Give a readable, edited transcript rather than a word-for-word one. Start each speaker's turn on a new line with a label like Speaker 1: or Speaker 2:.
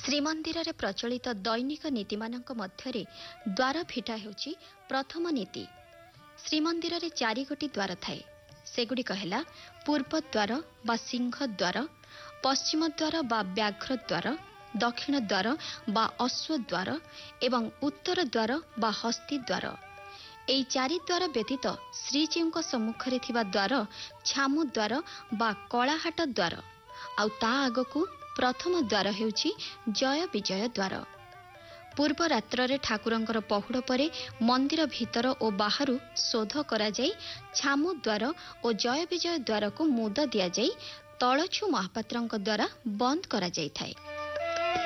Speaker 1: ଶ୍ରୀମନ୍ଦିର ରେ ପ୍ରଚଳିତ ଦୈନିକ ନୀତିମାନଙ୍କ ମଧ୍ୟରେ ଦ୍ୱାର ଫିଟା ହେଉଛି ପ୍ରଥମ ନୀତି। ଶ୍ରୀମନ୍ଦିରରେ 4ଗୋଟି ଦ୍ୱାର ଥାଏ। ସେଗୁଡ଼ିକ ହେଲା ପୂର୍ବ ଦ୍ୱାର ବା ସିଂହ ଦ୍ୱାର, ପଶ୍ଚିମ ଦ୍ୱାର ବା ବ୍ୟାଘ୍ର ଦ୍ୱାର, ଦକ୍ଷିଣ ଦ୍ୱାର ବା ଅଶ୍ୱ ଦ୍ୱାର ଏବଂ ଉତ୍ତର ଦ୍ୱାର ବା ହସ୍ତୀ ଦ୍ୱାର। ଏହି 4 ଦ୍ୱାର ବ୍ୟତୀତ ଶ୍ରୀଜୀଉଙ୍କ ସମ୍ମୁଖରେ ଥିବା ଦ୍ୱାର ଛାମୁ ଦ୍ୱାର ବା କଳାହାଟ ଦ୍ୱାର। ଆଉ ତା ଆଗକୁ ପ୍ରଥମ ଦ୍ୱାର ହେଉଛି ଜୟ ବିଜୟ ଦ୍ୱାର। ପୂର୍ବ ରାତ୍ରରେ ଠାକୁରଙ୍କର ପହୁଡ଼ ପରେ ମନ୍ଦିର ଭିତର ଓ ବାହାରୁ ଶୋଧ କରାଯାଇ ଛାମୁ ଦ୍ୱାର ଓ ଜୟ ବିଜୟ ଦ୍ୱାରକୁ ମୁଦ ଦିଆଯାଇ ତଳଛୁ ମହାପାତ୍ରଙ୍କ ଦ୍ୱାରା ବନ୍ଦ କରାଯାଇଥାଏ।